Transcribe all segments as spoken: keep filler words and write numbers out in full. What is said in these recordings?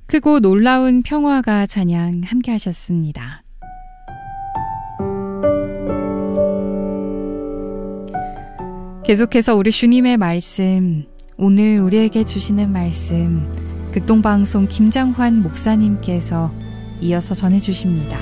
크고 놀라운 평화가 찬양 함께 하셨습니다. 계속해서 우리 주님의 말씀, 오늘 우리에게 주시는 말씀, 극동방송 김장환 목사님께서 이어서 전해주십니다.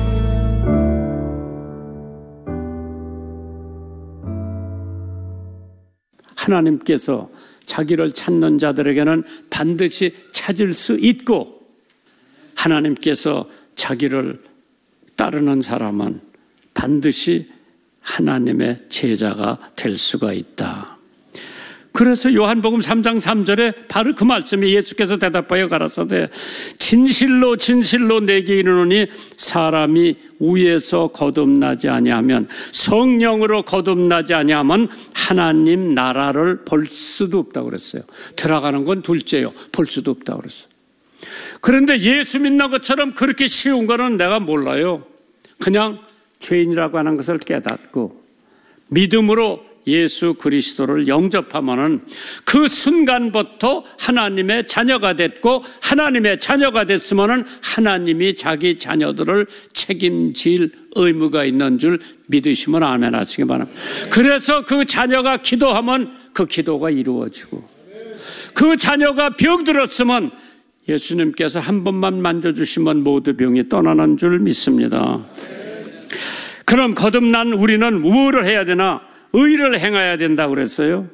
하나님께서 자기를 찾는 자들에게는 반드시 찾을 수 있고, 하나님께서 자기를 따르는 사람은 반드시 하나님의 제자가 될 수가 있다. 그래서 요한복음 삼 장 삼 절에 바로 그 말씀이 예수께서 대답하여 가라사대 진실로 진실로 내게 이르노니 사람이 위에서 거듭나지 아니하면, 성령으로 거듭나지 아니하면 하나님 나라를 볼 수도 없다고 그랬어요. 들어가는 건 둘째요, 볼 수도 없다고 그랬어요. 그런데 예수 믿는 것처럼 그렇게 쉬운 거는 내가 몰라요. 그냥 죄인이라고 하는 것을 깨닫고 믿음으로 예수 그리스도를 영접하면은 그 순간부터 하나님의 자녀가 됐고, 하나님의 자녀가 됐으면은 하나님이 자기 자녀들을 책임질 의무가 있는 줄 믿으시면 아멘 하시기 바랍니다. 그래서 그 자녀가 기도하면 그 기도가 이루어지고, 그 자녀가 병들었으면 예수님께서 한 번만 만져주시면 모두 병이 떠나는 줄 믿습니다. 그럼 거듭난 우리는 무엇을 해야 되나? 의를 행해야 된다고 그랬어요.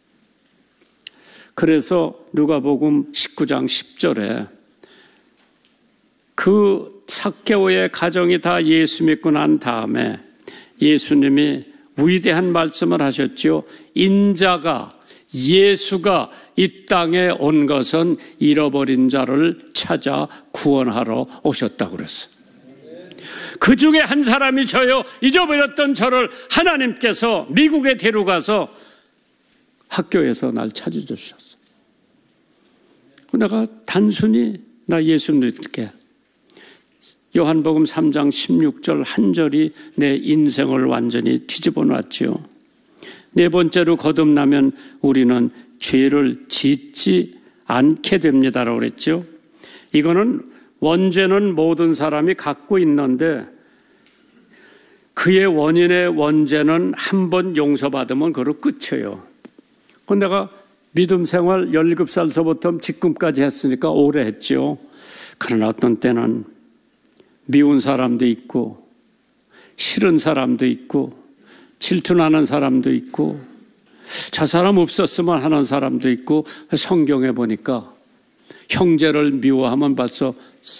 그래서 누가복음 십구 장 십 절에 그 삭개오의 가정이 다 예수 믿고 난 다음에 예수님이 위대한 말씀을 하셨죠. 인자가, 예수가 이 땅에 온 것은 잃어버린 자를 찾아 구원하러 오셨다고 그랬어요. 그 중에 한 사람이 저요, 잊어버렸던 저를 하나님께서 미국에 데려가서 학교에서 날 찾아주셨어. 내가 단순히 나 예수 믿을게, 요한복음 삼 장 십육 절 한 절이 내 인생을 완전히 뒤집어 놨죠. 네 번째로 거듭나면 우리는 죄를 짓지 않게 됩니다라고 그랬죠. 이거는 원죄는 모든 사람이 갖고 있는데 그의 원인의 원죄는 한 번 용서받으면 그로 끝이에요. 그런데 내가 믿음 생활 열일곱 살서부터 지금까지 했으니까 오래 했죠. 그러나 어떤 때는 미운 사람도 있고 싫은 사람도 있고 질투나는 사람도 있고 저 사람 없었으면 하는 사람도 있고, 성경에 보니까 형제를 미워하면 벌써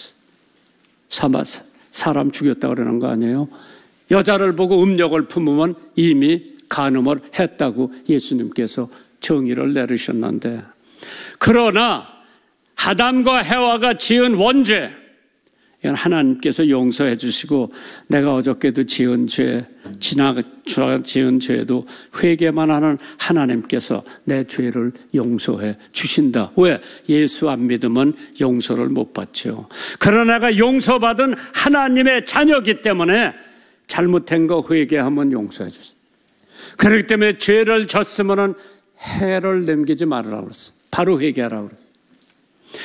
사람 죽였다고 그러는 거 아니에요? 여자를 보고 음욕을 품으면 이미 간음을 했다고 예수님께서 정의를 내리셨는데, 그러나 아담과 해와가 지은 원죄, 이건 하나님께서 용서해 주시고, 내가 어저께도 지은 죄, 지나 지은 죄도 회개만 하는 하나님께서 내 죄를 용서해 주신다. 왜? 예수 안 믿으면 용서를 못 받죠. 그러나 내가 용서받은 하나님의 자녀이기 때문에 잘못한 거 회개하면 용서해 주신다. 그렇기 때문에 죄를 졌으면 해를 남기지 말으라고 그랬어요. 바로 회개하라고 그랬어요.